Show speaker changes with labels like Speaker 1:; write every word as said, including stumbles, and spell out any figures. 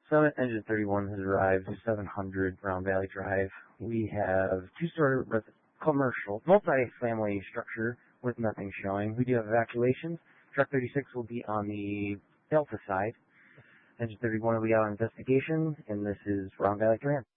Speaker 1: Summit Engine thirty-one has arrived to seven hundred Round Valley Drive. We have two-story commercial, multi-family structure with nothing showing. We do have evacuations. Truck thirty-six will be on the Delta side. Engine thirty-one will be out on investigation, and this is Round Valley Command.